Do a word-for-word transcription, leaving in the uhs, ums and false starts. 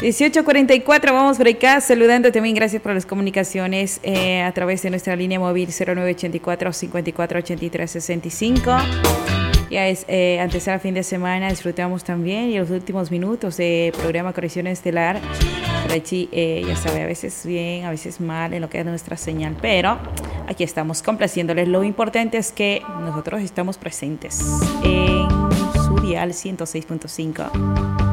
dieciocho cuarenta y cuatro, vamos por acá saludando también, gracias por las comunicaciones eh, a través de nuestra línea móvil cero nueve ocho cuatro, cinco cuatro, ocho tres seis cinco. Ya es eh, antes del fin de semana, disfrutamos también y los últimos minutos de programa Conexión Estelar. Por allí, eh, ya sabe, a veces bien, a veces mal en lo que es nuestra señal, pero aquí estamos complaciéndoles. Lo importante es que nosotros estamos presentes en su dial ciento seis punto cinco.